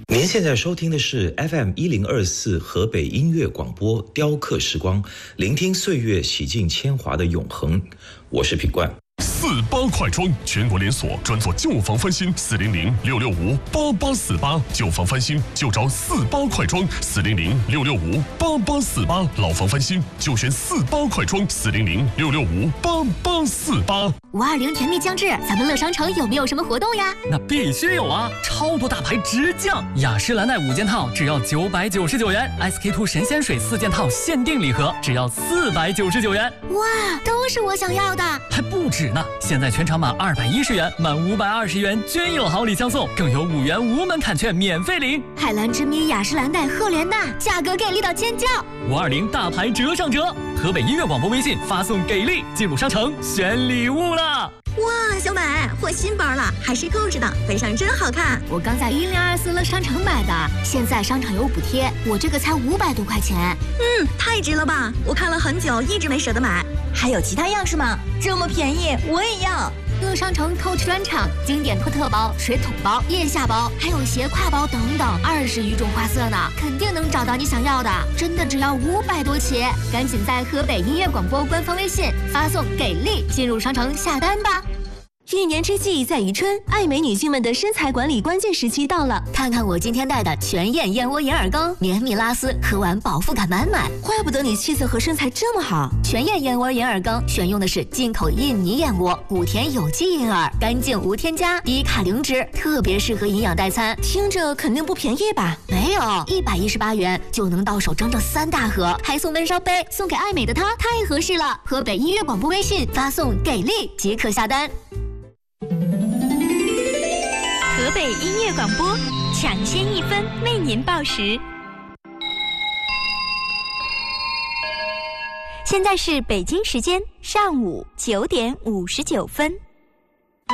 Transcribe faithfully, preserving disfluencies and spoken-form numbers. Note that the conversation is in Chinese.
您现在收听的是 F M 一零二四河北音乐广播雕刻时光，聆听岁月洗尽铅华的永恒。我是品冠。 四八快装全国连锁，专做旧房翻新，四零零六六五八八四八，旧房翻新就找四八快装，四零零六六五八八四八，老房翻新就选四八快装，四零零六六五八八四八。 五二零甜蜜将至，咱们乐商城有没有什么活动呀？ 那必须有啊！超多大牌直降，雅诗兰黛五件套只要九百九十九元 ，S K two 神仙水四件套限定礼盒只要四百九十九元。 哇，都是我想要的， 还不止呢！现在全场满二百一十元，满五百二十元均有好礼相送，更有五元无门槛券免费领。 海蓝之谜、雅诗兰黛、赫莲娜，价格给力到尖叫！ 五二零大牌折上折，河北音乐广播微信发送给力，进入商城选礼物了。 哇，小美换新包了，还是购置的，背上真好看。 我刚在一零二四乐商城买的，现在商场有补贴，我这个才五百多块钱。 嗯，太值了吧！我看了很久，一直没舍得买。还有其他样式吗？这么便宜，我也要。 乐商城 Coach 专场，经典托特包、水桶包、腋下包，还有斜挎包等等，二十余种花色呢，肯定能找到你想要的。真的只要五百多起，赶紧在河北音乐广播官方微信发送“给力”进入商城下单吧。 一年之计在于春，爱美女性们的身材管理关键时期到了。 看看我今天带的全燕燕窝银耳羹，绵密拉丝，喝完饱腹感满满。 怪不得你气色和身材这么好。 全燕燕窝银耳羹选用的是进口印尼燕窝，谷田有机银耳，干净无添加，低卡零脂，特别适合营养代餐。 听着肯定不便宜吧？ 没有，一百一十八元就能到手整整三大盒，还送温烧杯，送给爱美的她，太合适了。河北音乐广播微信发送“给力”即可下单。 河北音乐广播，抢先一分为您报时。现在是北京时间上午九点五十九分。